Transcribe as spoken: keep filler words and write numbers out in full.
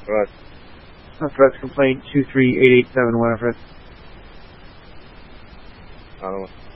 Right. Northwest complaint two three eight eight seven Winifred. I don't know.